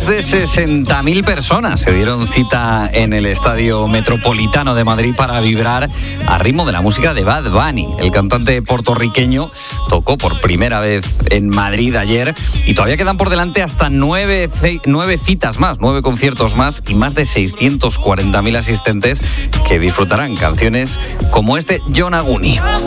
de 60.000 personas se dieron cita en el Estadio Metropolitano de Madrid para vibrar a ritmo de la música de Bad Bunny. El cantante puertorriqueño tocó por primera vez en Madrid ayer y todavía quedan por delante hasta 9 citas más, 9 conciertos más y más de 640.000 asistentes que disfrutarán canciones como este Yonaguni.